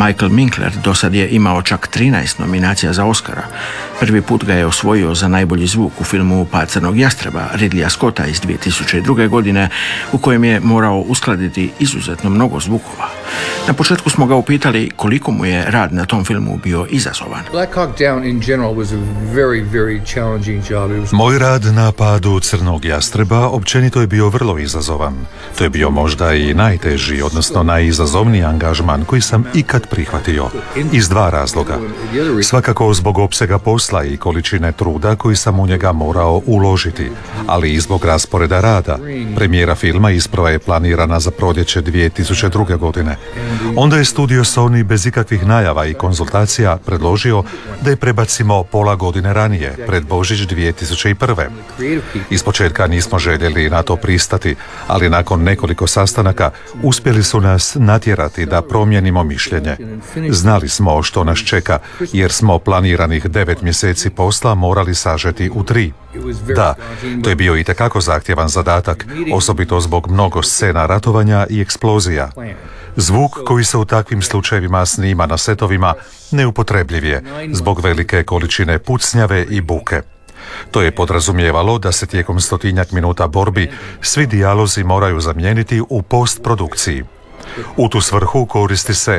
Michael Winkler dosad je imao čak 13 nominacija za Oscara. Prvi put ga je osvojio za najbolji zvuk u filmu Pad crnog jastreba Ridleya Scotta iz 2002. godine, u kojem je morao uskladiti izuzetno mnogo zvukova. Na početku smo ga upitali koliko mu je rad na tom filmu bio izazovan. Moj rad na Padu crnog jastreba općenito je bio vrlo izazovan. To je bio možda i najteži, odnosno najizazovniji angažman koji sam ikad prihvatio. Iz dva razloga. Svakako zbog opsega posla i količine truda koji sam u njega morao uložiti, ali i zbog rasporeda rada. Premijera filma isprva je planirana za proljeće 2002. godine. Onda je studio Sony bez ikakvih najava i konzultacija predložio da je prebacimo pola godine ranije, pred Božić 2001. Ispočetka nismo željeli na to pristati, ali nakon nekoliko sastanaka uspjeli su nas natjerati da promijenimo mišljenje. Znali smo što nas čeka, jer smo planiranih 9 mjeseci posla morali sažeti u 3. Da, to je bio itekako zahtjevan zadatak, osobito zbog mnogo scena ratovanja i eksplozija. Zvuk koji se u takvim slučajevima snima na setovima neupotrebljiv je zbog velike količine pucnjave i buke. To je podrazumijevalo da se tijekom 100-tinjak minuta borbi svi dijalozi moraju zamijeniti u postprodukciji. U tu svrhu koristi se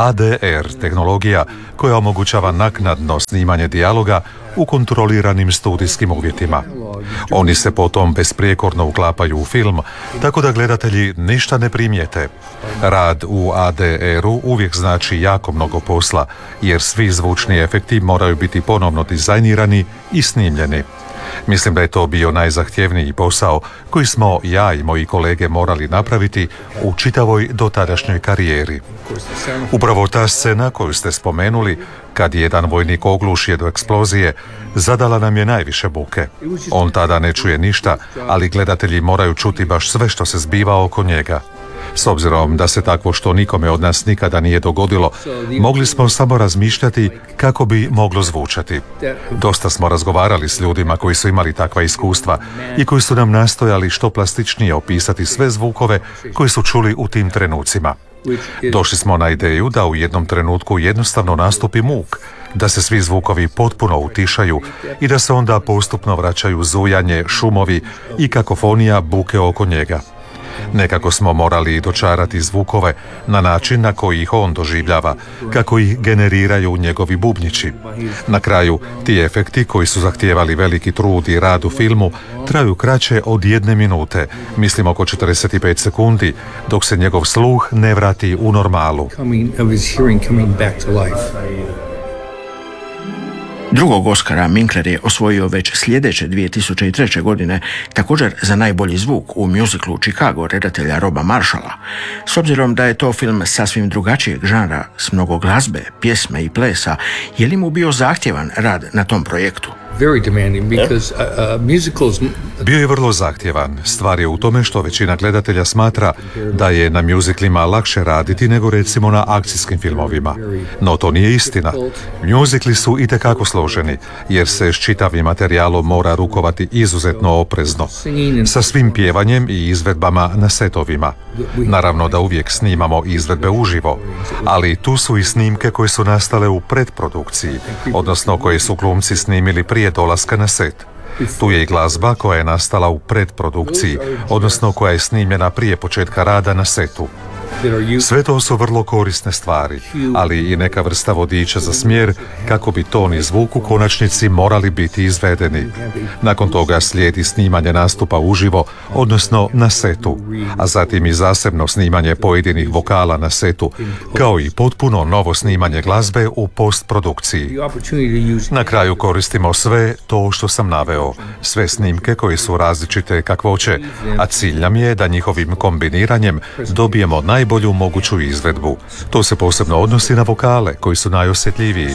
ADR tehnologija koja omogućava naknadno snimanje dijaloga u kontroliranim studijskim uvjetima. Oni se potom besprijekorno uklapaju u film, tako da gledatelji ništa ne primijete. Rad u ADR-u uvijek znači jako mnogo posla, jer svi zvučni efekti moraju biti ponovno dizajnirani i snimljeni. Mislim da je to bio najzahtjevniji posao koji smo ja i moji kolege morali napraviti u čitavoj dotadašnjoj karijeri. Upravo ta scena koju ste spomenuli, kad jedan vojnik ogluši do eksplozije, zadala nam je najviše buke. On tada ne čuje ništa, ali gledatelji moraju čuti baš sve što se zbiva oko njega. S obzirom da se takvo što nikome od nas nikada nije dogodilo, mogli smo samo razmišljati kako bi moglo zvučati. Dosta smo razgovarali s ljudima koji su imali takva iskustva i koji su nam nastojali što plastičnije opisati sve zvukove koje su čuli u tim trenucima. Došli smo na ideju da u jednom trenutku jednostavno nastupi muk, da se svi zvukovi potpuno utišaju i da se onda postupno vraćaju zujanje, šumovi i kakofonija buke oko njega. Nekako smo morali dočarati zvukove na način na koji ih on doživljava, kako ih generiraju njegovi bubnjići. Na kraju, ti efekti koji su zahtijevali veliki trud i rad u filmu traju kraće od 1 minute, mislim oko 45 sekundi, dok se njegov sluh ne vrati u normalu. Drugog Oscara Winkler je osvojio već sljedeće 2003. godine, također za najbolji zvuk u mjuziklu Chicago redatelja Roba Marshalla. S obzirom da je to film sasvim drugačijeg žanra, s mnogo glazbe, pjesme i plesa, je li mu bio zahtjevan rad na tom projektu? Bio je vrlo zahtjevan. Stvar je u tome što većina gledatelja smatra da je na mjuziklima lakše raditi nego recimo na akcijskim filmovima. No to nije istina. Mjuzikli su itekako složeni, jer se s čitavim materijalom mora rukovati izuzetno oprezno, sa svim pjevanjem i izvedbama na setovima. Naravno da uvijek snimamo izvedbe uživo, ali tu su i snimke koje su nastale u predprodukciji, odnosno koje su glumci snimili prije dolaska na set. Tu je i glazba koja je nastala u predprodukciji, odnosno koja je snimljena prije početka rada na setu. Sve to su vrlo korisne stvari, ali i neka vrsta vodiča za smjer kako bi ton i zvuk u konačnici morali biti izvedeni. Nakon toga slijedi snimanje nastupa uživo, odnosno na setu, a zatim i zasebno snimanje pojedinih vokala na setu, kao i potpuno novo snimanje glazbe u postprodukciji. Na kraju koristimo sve to što sam naveo, sve snimke koje su različite kakvoće, a cilj nam je da njihovim kombiniranjem dobijemo najbolju moguću izvedbu. To se posebno odnosi na vokale koji su najosjetljiviji.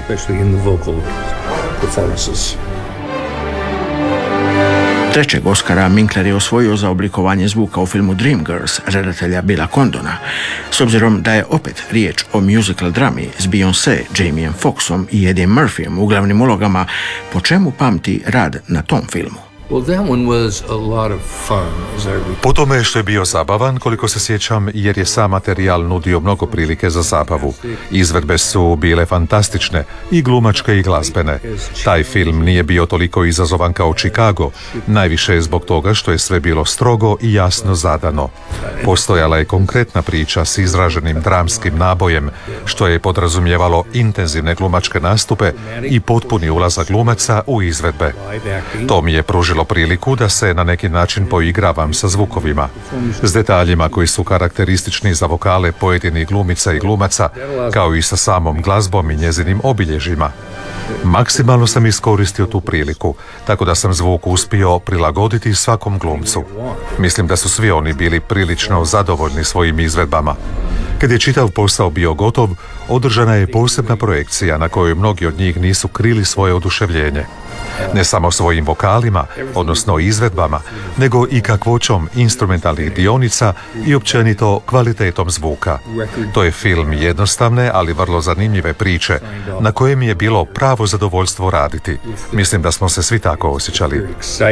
Trećeg Oscara Winkler je osvojio za oblikovanje zvuka u filmu Dreamgirls redatelja Billa Condona. S obzirom da je opet riječ o musical drami s Beyoncé, Jamiem Foxxom i Eddie Murphyjem u glavnim ulogama, po čemu pamti rad na tom filmu? Po tome što je bio zabavan, koliko se sjećam, jer je sam materijal nudio mnogo prilike za zabavu. Izvedbe su bile fantastične, i glumačke i glazbene. Taj film nije bio toliko izazovan kao Chicago, najviše zbog toga što je sve bilo strogo i jasno zadano. Postojala je konkretna priča s izraženim dramskim nabojem, što je podrazumijevalo intenzivne glumačke nastupe i potpuni ulazak glumaca u izvedbe. To mi je pružilo priliku da se na neki način poigravam sa zvukovima, s detaljima koji su karakteristični za vokale pojedinih glumica i glumaca, kao i sa samom glazbom i njezinim obilježjima. Maksimalno sam iskoristio tu priliku, tako da sam zvuk uspio prilagoditi svakom glumcu. Mislim da su svi oni bili prilično zadovoljni svojim izvedbama. Kad je čitav posao bio gotov, održana je posebna projekcija na kojoj mnogi od njih nisu krili svoje oduševljenje. Ne samo svojim vokalima, odnosno izvedbama, nego i kakvoćom instrumentalnih dionica i općenito kvalitetom zvuka. To je film jednostavne, ali vrlo zanimljive priče, na kojem je bilo pravo zadovoljstvo raditi. Mislim da smo se svi tako osjećali.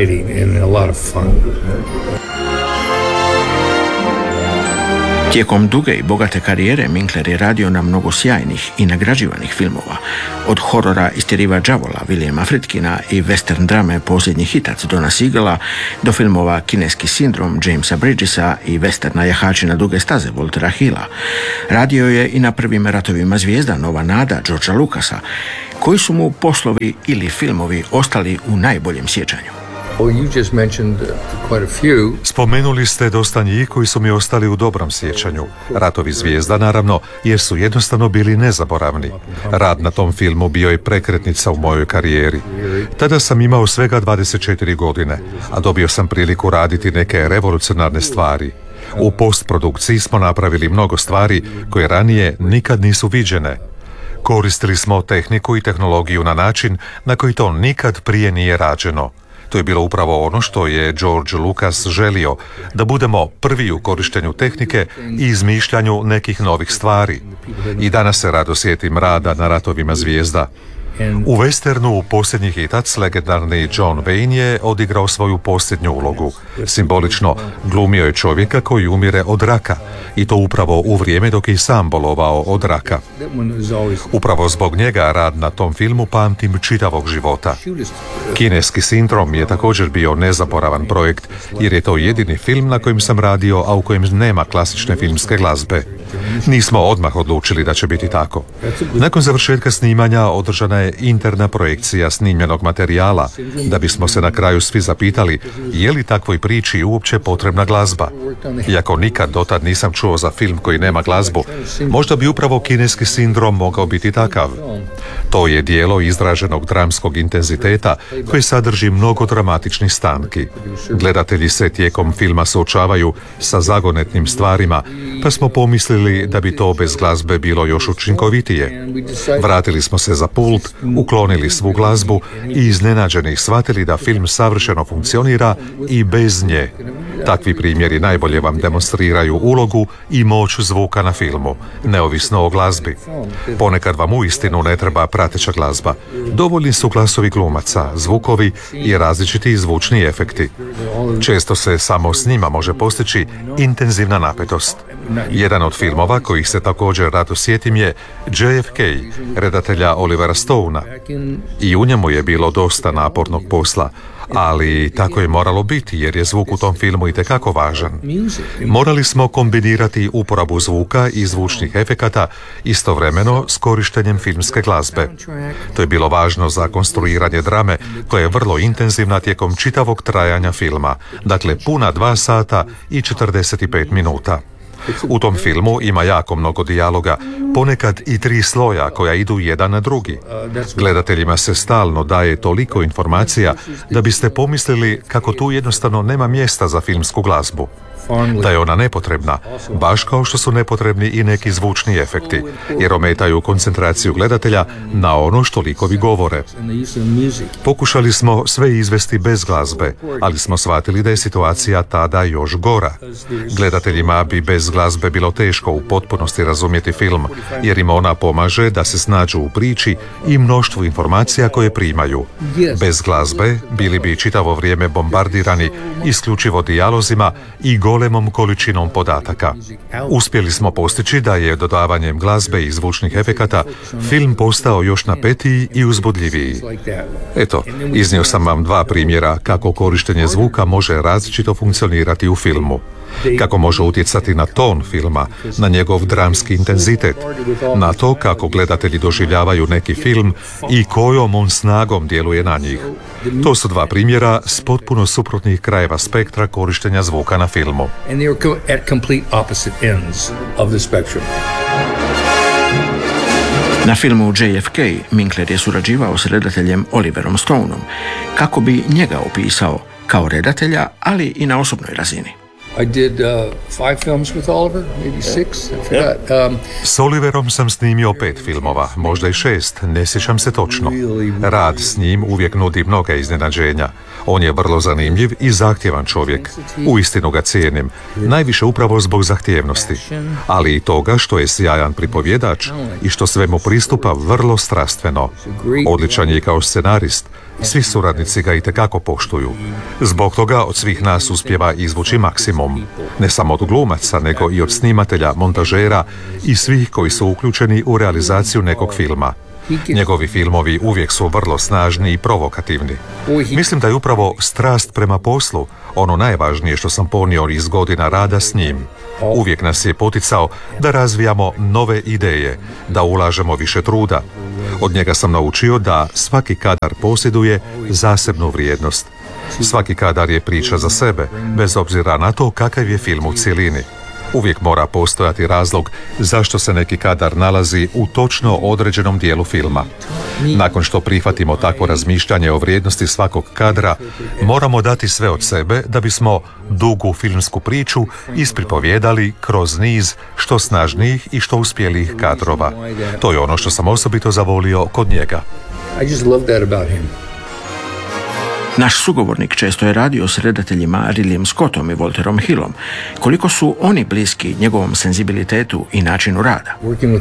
Tijekom duge i bogate karijere Winkler je radio na mnogo sjajnih i nagrađivanih filmova, od horora Istjeriva đavola Williama Friedkina i western drame Posljednji hitac Dona Siegela do filmova Kineski sindrom Jamesa Bridgesa i westerna Jahači na duge staze Waltera Hilla. Radio je i na prvim ratovima zvijezda Nova nada Georgea Lucasa, koji su mu poslovi ili filmovi ostali u najboljem sjećanju. Spomenuli ste dosta njih koji su mi ostali u dobrom sjećanju. Ratovi zvijezda, naravno, jer su jednostavno bili nezaboravni. Rad na tom filmu bio je prekretnica u mojoj karijeri. Tada sam imao svega 24 godine, a dobio sam priliku raditi neke revolucionarne stvari. U postprodukciji smo napravili mnogo stvari koje ranije nikad nisu viđene. Koristili smo tehniku i tehnologiju na način na koji to nikad prije nije rađeno. To je bilo upravo ono što je George Lucas želio, da budemo prvi u korištenju tehnike i izmišljanju nekih novih stvari. I danas se rado sjetim rada na Ratovima zvijezda. U westernu Posljednji hitac legendarni John Wayne je odigrao svoju posljednju ulogu. Simbolično glumio je čovjeka koji umire od raka, i to upravo u vrijeme dok je i sam bolovao od raka. Upravo zbog njega rad na tom filmu pamtim čitavog života. Kineski sindrom je također bio nezaboravan projekt, jer je to jedini film na kojem sam radio, a u kojem nema klasične filmske glazbe. Nismo odmah odlučili da će biti tako. Nakon završetka snimanja održana je interna projekcija snimljenog materijala, da bismo se na kraju svi zapitali je li takvoj priči uopće potrebna glazba. Iako nikad dotad nisam čuo za film koji nema glazbu, možda bi upravo Kineski sindrom mogao biti takav. To je dijelo izraženog dramskog intenziteta koji sadrži mnogo dramatičnih stanki. Gledatelji se tijekom filma suočavaju sa zagonetnim stvarima, pa smo pomislili da bi to bez glazbe bilo još učinkovitije. Vratili smo se za pult, uklonili svu glazbu i iznenađeni shvatili da film savršeno funkcionira i bez nje. Takvi primjeri najbolje vam demonstriraju ulogu i moć zvuka na filmu, neovisno o glazbi. Ponekad vam uistinu ne treba prateća glazba. Dovoljni su glasovi glumaca, zvukovi i različiti zvučni efekti. Često se samo s njima može postići intenzivna napetost. Jedan od filmova kojih se također rado sjetim je JFK, redatelja Olivera Stonea. I u njemu je bilo dosta napornog posla, ali tako je moralo biti jer je zvuk u tom filmu itekako važan. Morali smo kombinirati uporabu zvuka i zvučnih efekata istovremeno s korištenjem filmske glazbe. To je bilo važno za konstruiranje drame koja je vrlo intenzivna tijekom čitavog trajanja filma, dakle puna 2 sata i 45 minuta. U tom filmu ima jako mnogo dijaloga, ponekad i 3 sloja koja idu jedan na drugi. Gledateljima se stalno daje toliko informacija da biste pomislili kako tu jednostavno nema mjesta za filmsku glazbu. da je ona nepotrebna, baš kao što su nepotrebni i neki zvučni efekti, jer ometaju koncentraciju gledatelja na ono što likovi govore. Pokušali smo sve izvesti bez glazbe, ali smo shvatili da je situacija tada još gora. Gledateljima bi bez glazbe bilo teško u potpunosti razumjeti film, jer im ona pomaže da se snađu u priči i mnoštvu informacija koje primaju. Bez glazbe bili bi čitavo vrijeme bombardirani isključivo dijalozima i golemom količinom podataka. Uspjeli smo postići da je dodavanjem glazbe i zvučnih efekata film postao još napetiji i uzbudljiviji. Eto, iznio sam vam 2 primjera kako korištenje zvuka može različito funkcionirati u filmu. Kako može utjecati na ton filma, na njegov dramski intenzitet, na to kako gledatelji doživljavaju neki film i kojom on snagom djeluje na njih. To su 2 primjera s potpuno suprotnih krajeva spektra korištenja zvuka na filmu. Na filmu JFK Winkler je surađivao s redateljem Oliverom Stoneom kako bi njega opisao kao redatelja, ali i na osobnoj razini. I did 5 films with Oliver, maybe 6, I forgot. S Oliverom sam snimio 5 filmova, možda i 6, ne sjećam se točno. Rad s njim uvijek nudi mnoga iznenađenja. On je vrlo zanimljiv i zahtjevan čovjek. Uistinu ga cijenim, najviše upravo zbog zahtjevnosti, ali i toga što je sjajan pripovjedač i što svemu pristupa vrlo strastveno. Odličan je kao scenarist. Svi suradnici ga itekako poštuju. Zbog toga od svih nas uspijeva izvući maksimum. Ne samo od glumaca, nego i od snimatelja, montažera i svih koji su uključeni u realizaciju nekog filma. Njegovi filmovi uvijek su vrlo snažni i provokativni. Mislim da je upravo strast prema poslu ono najvažnije što sam ponio iz godina rada s njim. Uvijek nas je poticao da razvijamo nove ideje, da ulažemo više truda. Od njega sam naučio da svaki kadar posjeduje zasebnu vrijednost. Svaki kadar je priča za sebe, bez obzira na to kakav je film u cjelini. Uvijek mora postojati razlog zašto se neki kadar nalazi u točno određenom dijelu filma. Nakon što prihvatimo takvo razmišljanje o vrijednosti svakog kadra, moramo dati sve od sebe da bismo dugu filmsku priču ispripovjedali kroz niz što snažnijih i što uspjelijih kadrova. To je ono što sam osobito zavolio kod njega. I just love that about him. Naš sugovornik često je radio s redateljima Ridleyem Scottom i Walterom Hillom. Koliko su oni bliski njegovom senzibilitetu i načinu rada?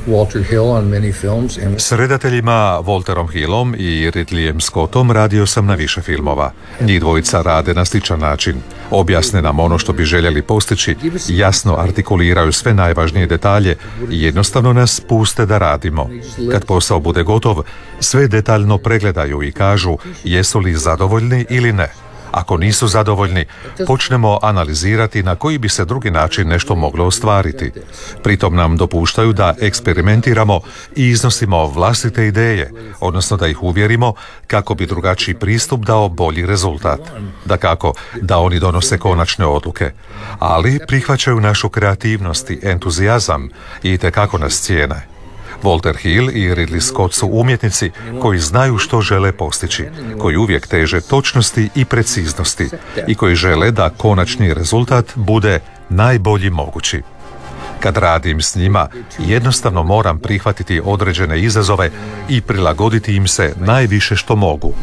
S redateljima Walterom Hillom i Ridleyem Scottom radio sam na više filmova. Njih dvojica rade na sličan način. Objasne nam ono što bi željeli postići, jasno artikuliraju sve najvažnije detalje i jednostavno nas puste da radimo. Kad posao bude gotov, sve detaljno pregledaju i kažu jesu li zadovoljni ili ne. Ako nisu zadovoljni, počnemo analizirati na koji bi se drugi način nešto moglo ostvariti. Pritom nam dopuštaju da eksperimentiramo i iznosimo vlastite ideje, odnosno da ih uvjerimo kako bi drugačiji pristup dao bolji rezultat. Dakako, da oni donose konačne odluke, ali prihvaćaju našu kreativnost i entuzijazam i itekako nas cijene. Walter Hill i Ridley Scott su umjetnici koji znaju što žele postići, koji uvijek teže točnosti i preciznosti i koji žele da konačni rezultat bude najbolji mogući. Kad radim s njima, jednostavno moram prihvatiti određene izazove i prilagoditi im se najviše što mogu.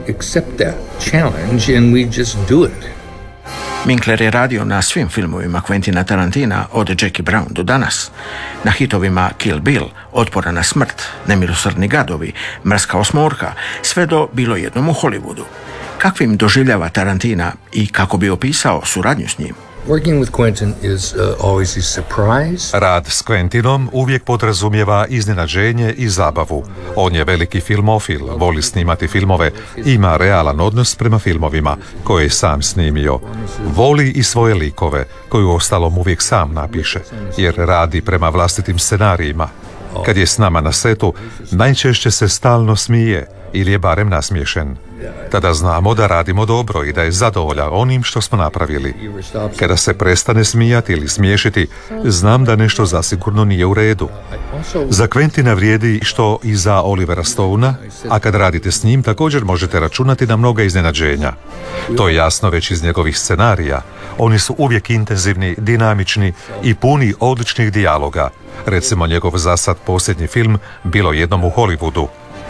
Winkler je radio na svim filmovima Quentina Tarantina od Jackie Brown do danas. Na hitovima Kill Bill, Otpora na smrt, Nemilosrdni gadovi, Mrska osmorka, sve do Bilo jednom u Hollywoodu. Kakvim doživljava Tarantina i kako bi opisao suradnju s njim? Working with Quentin is always a surprise. Rad s Quentinom uvijek podrazumijeva iznenađenje i zabavu. On je veliki filmofil, voli snimati filmove, ima realan odnos prema filmovima koje je sam snimio. Voli i svoje likove, koju ostalom uvijek sam napiše, jer radi prema vlastitim scenarijima. Kad je s nama na setu, najčešće se stalno smije, ili je barem nasmiješen. Tada znamo da radimo dobro i da je zadovoljan onim što smo napravili. Kada se prestane smijati ili smiješiti, znam da nešto zasigurno nije u redu. Za Quentina vrijedi što i za Olivera Stonea, a kad radite s njim također možete računati na mnoga iznenađenja. To je jasno već iz njegovih scenarija. Oni su uvijek intenzivni, dinamični i puni odličnih dijaloga. Recimo njegov zasad posljednji film Bilo jednom u Hollywoodu.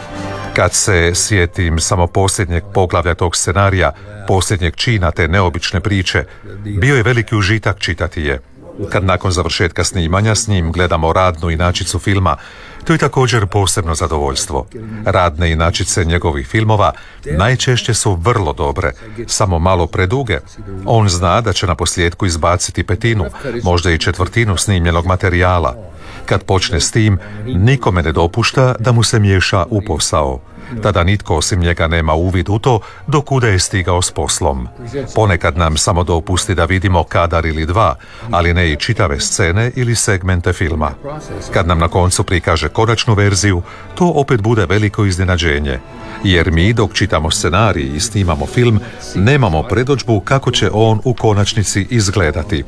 Kad se sjetim samo posljednjeg poglavlja tog scenarija, posljednjeg čina te neobične priče, bio je veliki užitak čitati je. Kad nakon završetka snimanja s njim gledamo radnu inačicu filma, to je također posebno zadovoljstvo. Radne inačice njegovih filmova najčešće su vrlo dobre, samo malo preduge. On zna da će na posljedku izbaciti petinu, možda i četvrtinu snimljenog materijala. Kad počne s tim, nikome ne dopušta da mu se miješa u posao. Tada nitko osim njega nema uvid u to do kuda je stigao s poslom. Ponekad nam samo dopusti da vidimo kadar ili dva, ali ne i čitave scene ili segmente filma. Kad nam na koncu prikaže konačnu verziju, to opet bude veliko iznenađenje. Jer mi dok čitamo scenarij i snimamo film, nemamo predodžbu kako će on u konačnici izgledati.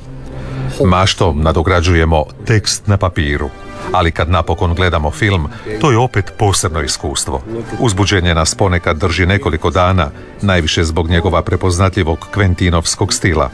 Maštom nadograđujemo tekst na papiru, ali kad napokon gledamo film, to je opet posebno iskustvo. Uzbuđenje nas ponekad drži nekoliko dana, najviše zbog njegova prepoznatljivog Quentinovskog stila.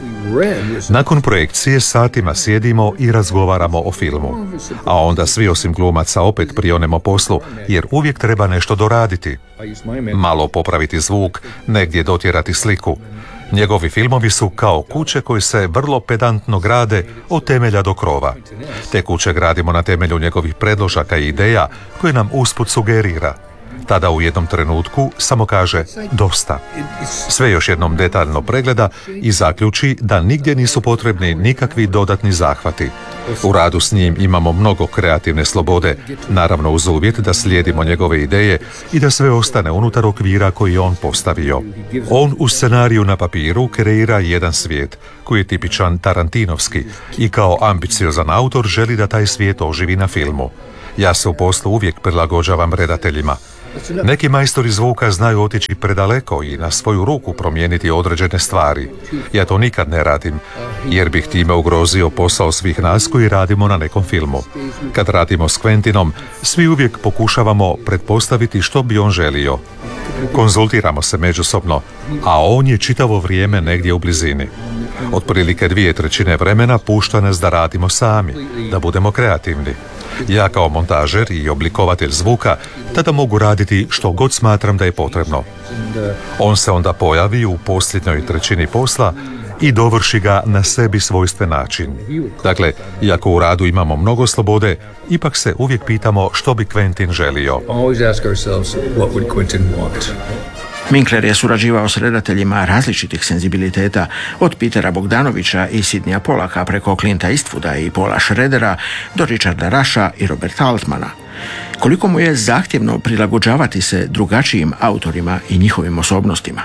Nakon projekcije satima sjedimo i razgovaramo o filmu, a onda svi osim glumaca opet prionemo poslu, jer uvijek treba nešto doraditi. Malo popraviti zvuk, negdje dotjerati sliku. Njegovi filmovi su kao kuće koje se vrlo pedantno grade od temelja do krova. Te kuće gradimo na temelju njegovih predložaka i ideja koje nam usput sugerira. Tada u jednom trenutku samo kaže dosta. Sve još jednom detaljno pregleda i zaključi da nigdje nisu potrebni nikakvi dodatni zahvati. U radu s njim imamo mnogo kreativne slobode, naravno uz uvjet da slijedimo njegove ideje i da sve ostane unutar okvira koji je on postavio. On u scenariju na papiru kreira jedan svijet koji je tipičan tarantinovski i kao ambiciozan autor želi da taj svijet oživi na filmu. Ja se u poslu uvijek prilagođavam redateljima. Neki majstori zvuka znaju otići predaleko i na svoju ruku promijeniti određene stvari. Ja to nikad ne radim, jer bih time ugrozio posao svih nas koji radimo na nekom filmu. Kad radimo s Quentinom, svi uvijek pokušavamo pretpostaviti što bi on želio. Konzultiramo se međusobno, a on je čitavo vrijeme negdje u blizini. Otprilike 2/3 vremena pušta nas da radimo sami, da budemo kreativni. Ja kao montažer i oblikovatelj zvuka tada mogu raditi što god smatram da je potrebno. On se onda pojavi u posljednjoj trećini posla i dovrši ga na sebi svojstven način. Dakle, iako u radu imamo mnogo slobode, ipak se uvijek pitamo što bi Quentin želio. Winkler je surađivao s redateljima različitih senzibiliteta, od Petera Bogdanovića i Sidneya Pollacka preko Clint'a Eastwooda i Paula Schroedera do Richarda Rusha i Roberta Altmana. Koliko mu je zahtjevno prilagođavati se drugačijim autorima i njihovim osobnostima.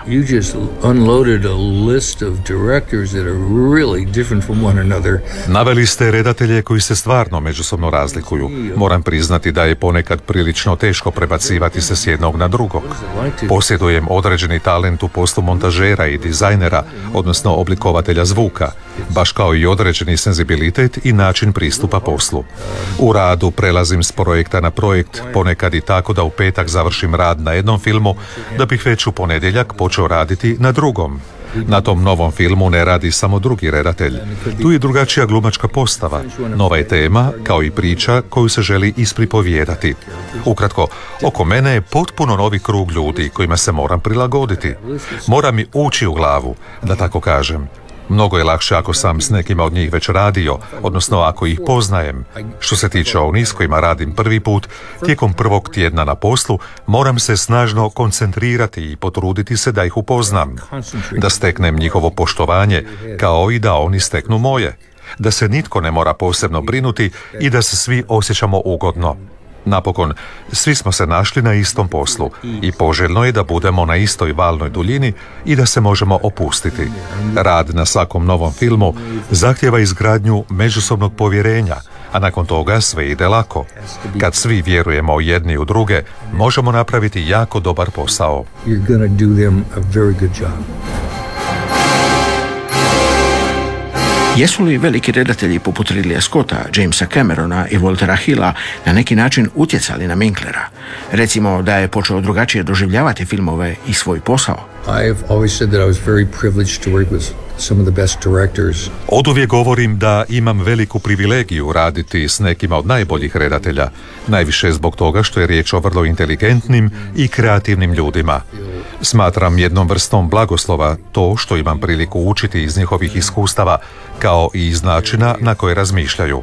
Naveli ste redatelje koji se stvarno međusobno razlikuju. Moram priznati da je ponekad prilično teško prebacivati se s jednog na drugog. Posjedujem određeni talent u poslu montažera i dizajnera, odnosno oblikovatelja zvuka, baš kao i određeni senzibilitet i način pristupa poslu. U radu prelazim s projekta na projekt, ponekad i tako da u petak završim rad na jednom filmu, da bih već u ponedjeljak počeo raditi na drugom. Na tom novom filmu ne radi samo drugi redatelj. Tu je drugačija glumačka postava, nova je tema, kao i priča koju se želi ispripovijedati. Ukratko, oko mene je potpuno novi krug ljudi kojima se moram prilagoditi. Mora mi ući u glavu, da tako kažem. Mnogo je lakše ako sam s nekima od njih već radio, odnosno ako ih poznajem. Što se tiče onih s kojima radim prvi put, tijekom prvog tjedna na poslu moram se snažno koncentrirati i potruditi se da ih upoznam, da steknem njihovo poštovanje, kao i da oni steknu moje, da se nitko ne mora posebno brinuti i da se svi osjećamo ugodno. Napokon, svi smo se našli na istom poslu i poželjno je da budemo na istoj valnoj duljini i da se možemo opustiti. Rad na svakom novom filmu zahtijeva izgradnju međusobnog povjerenja, a nakon toga sve ide lako. Kad svi vjerujemo jedni u druge, možemo napraviti jako dobar posao. You're going to do them a very good job. Jesu li veliki redatelji poput Ridleya Scotta, Jamesa Camerona i Waltera Hilla na neki način utjecali na Winklera? Recimo da je počeo drugačije doživljavati filmove i svoj posao. I've always said that I was very privileged to work with some of the best directors. Oduvijek govorim da imam veliku privilegiju raditi s nekima od najboljih redatelja, najviše zbog toga što je riječ o vrlo inteligentnim i kreativnim ljudima. Smatram jednom vrstom blagoslova to što imam priliku učiti iz njihovih iskustava, kao i iz načina na koje razmišljaju.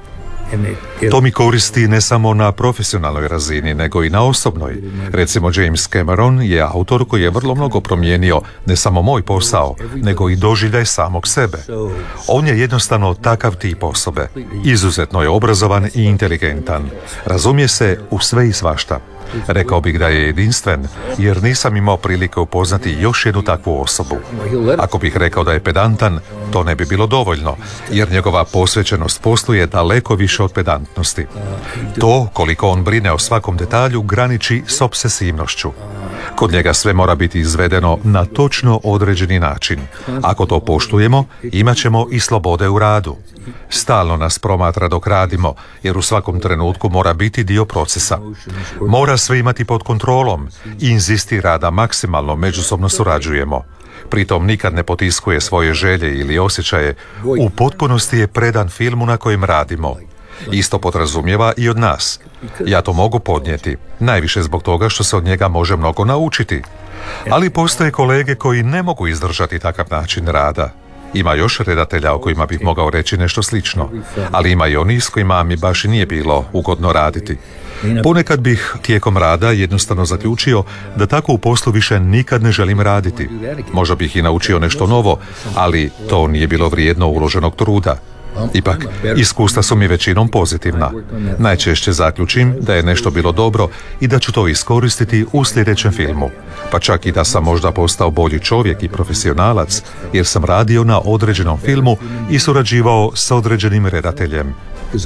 To mi koristi ne samo na profesionalnoj razini, nego i na osobnoj. Recimo, James Cameron je autor koji je vrlo mnogo promijenio ne samo moj posao, nego i doživljaj samog sebe. On je jednostavno takav tip osobe. Izuzetno je obrazovan i inteligentan. Razumije se u sve i svašta. Rekao bih da je jedinstven, jer nisam imao prilike upoznati još jednu takvu osobu. Ako bih rekao da je pedantan, to ne bi bilo dovoljno, jer njegova posvećenost poslu je daleko više od pedantnosti. To, koliko on brine o svakom detalju, graniči s obsesivnošću. Kod njega sve mora biti izvedeno na točno određeni način. Ako to poštujemo, imat ćemo i slobode u radu. Stalno nas promatra dok radimo, jer u svakom trenutku mora biti dio procesa. Mora sve imati pod kontrolom i inzistira da maksimalno međusobno surađujemo. Pritom nikad ne potiskuje svoje želje ili osjećaje. U potpunosti je predan filmu na kojem radimo. Isto podrazumijeva i od nas. Ja to mogu podnijeti, najviše zbog toga što se od njega može mnogo naučiti. Ali postoje kolege koji ne mogu izdržati takav način rada. Ima još redatelja o kojima bih mogao reći nešto slično, ali ima i oni s kojima mi baš i nije bilo ugodno raditi. Ponekad bih tijekom rada jednostavno zaključio da tako u poslu više nikad ne želim raditi. Možda bih i naučio nešto novo, ali to nije bilo vrijedno uloženog truda. Ipak, iskustva su mi većinom pozitivna. Najčešće zaključim da je nešto bilo dobro i da ću to iskoristiti u sljedećem filmu. Pa čak i da sam možda postao bolji čovjek i profesionalac, jer sam radio na određenom filmu i surađivao s određenim redateljem.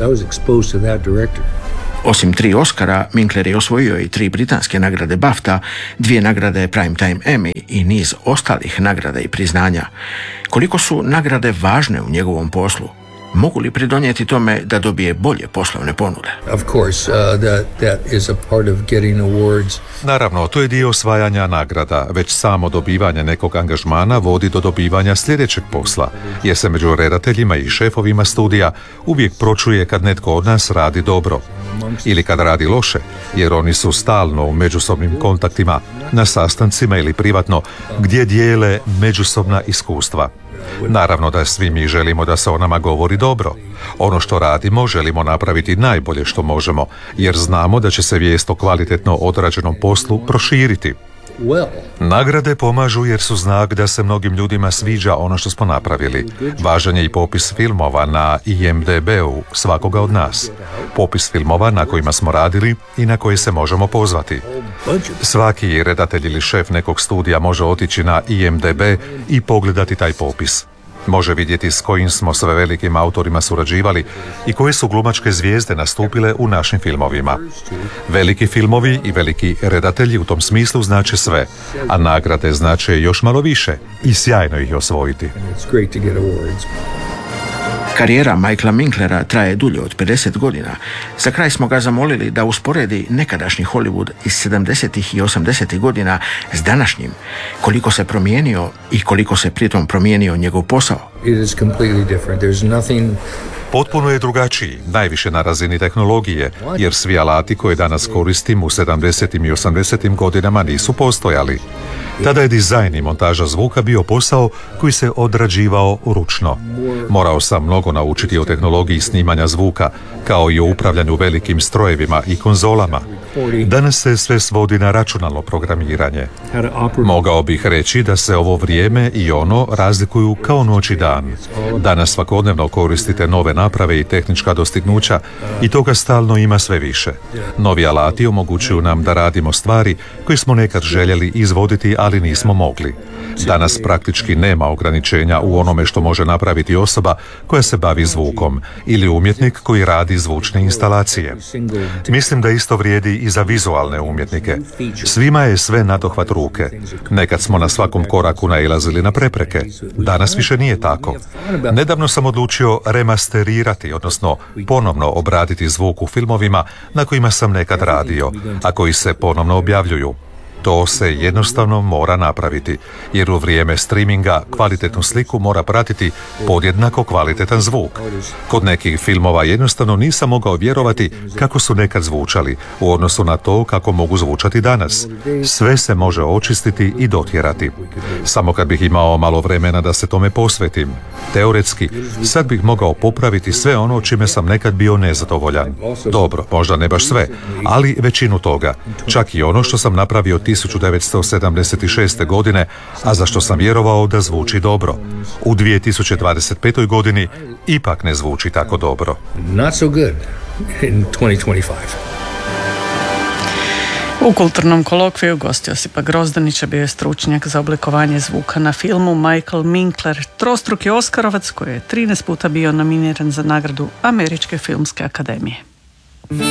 Osim 3 Oscara, Winkler je osvojio i 3 britanske nagrade BAFTA, 2 nagrade Primetime Emmy i niz ostalih nagrada i priznanja. Koliko su nagrade važne u njegovom poslu? Mogu li pridonijeti tome da dobije bolje poslovne ponude? Of course, that is a part of getting awards. Naravno, to je dio osvajanja nagrada. Već samo dobivanje nekog angažmana vodi do dobivanja sljedećeg posla, jer se među redateljima i šefovima studija uvijek pročuje kad netko od nas radi dobro. Ili kad radi loše, jer oni su stalno u međusobnim kontaktima, na sastancima ili privatno, gdje dijele međusobna iskustva. Naravno da svi mi želimo da se o nama govori dobro. Ono što radimo želimo napraviti najbolje što možemo, jer znamo da će se vijest o kvalitetno odrađenom poslu proširiti. Nagrade pomažu jer su znak da se mnogim ljudima sviđa ono što smo napravili. Važan je i popis filmova na IMDb-u svakoga od nas. Popis filmova na kojima smo radili i na koje se možemo pozvati. Svaki redatelj ili šef nekog studija može otići na IMDb i pogledati taj popis. Može vidjeti s kojim smo sve velikim autorima surađivali i koje su glumačke zvijezde nastupile u našim filmovima. Veliki filmovi i veliki redatelji u tom smislu znače sve, a nagrade znače još malo više i sjajno ih osvojiti. Karijera Michaela Winklera traje dulje od 50 godina. Za kraj smo ga zamolili da usporedi nekadašnji Hollywood iz 70. i 80. godina s današnjim, koliko se promijenio i koliko se pritom promijenio njegov posao. Potpuno je drugačiji, najviše na razini tehnologije, jer svi alati koje danas koristim u 70. i 80. godinama nisu postojali. Tada je dizajn i montaža zvuka bio posao koji se odrađivao ručno. Morao sam mnogo naučiti o tehnologiji snimanja zvuka, kao i o upravljanju velikim strojevima i konzolama. Danas se sve svodi na računalno programiranje. Mogao bih reći da se ovo vrijeme i ono razlikuju kao noć i dan. Danas svakodnevno koristite nove naprave i tehnička dostignuća i toga stalno ima sve više. Novi alati omogućuju nam da radimo stvari koje smo nekad željeli izvoditi, ali nismo mogli. Danas praktički nema ograničenja u onome što može napraviti osoba koja se bavi zvukom ili umjetnik koji radi zvučne instalacije. Mislim da isto vrijedi i za vizualne umjetnike. Svima je sve nadohvat ruke. Nekad smo na svakom koraku nailazili na prepreke. Danas više nije tako. Nedavno sam odlučio remasterirati, odnosno ponovno obraditi zvuk u filmovima na kojima sam nekad radio, a koji se ponovno objavljuju. To se jednostavno mora napraviti, jer u vrijeme streaminga kvalitetnu sliku mora pratiti podjednako kvalitetan zvuk. Kod nekih filmova jednostavno nisam mogao vjerovati kako su nekad zvučali u odnosu na to kako mogu zvučati danas. Sve se može očistiti i dotjerati. Samo kad bih imao malo vremena da se tome posvetim. Teoretski, sad bih mogao popraviti sve ono čime sam nekad bio nezadovoljan. Dobro, možda ne baš sve, ali većinu toga. Čak i ono što sam napravio 1976. godine, a za što sam vjerovao da zvuči dobro. U 2025. godini ipak ne zvuči tako dobro. Not so good in 2025. U kulturnom kolokviju gost Josipa Grozdanića bio je stručnjak za oblikovanje zvuka na filmu Michael Winkler, trostruki Oskarovac koji je 13 puta bio nominiran za nagradu Američke filmske akademije.